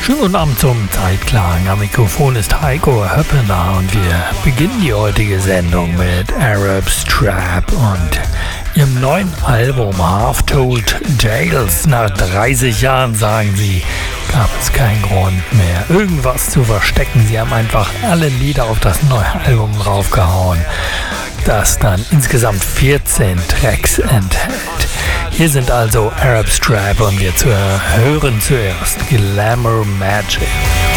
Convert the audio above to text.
Schönen guten Abend zum Zeitklang. Am Mikrofon ist Heiko Höppener und wir beginnen die heutige Sendung mit Arab Strap und ihrem neuen Album Half Told Tales. Nach 30 Jahren, sagen sie, gab es keinen Grund mehr, irgendwas zu verstecken. Sie haben einfach alle Lieder auf das neue Album draufgehauen, das dann insgesamt 14 Tracks enthält. Hier sind also Arab Strap und wir hören zuerst Glamour Magic.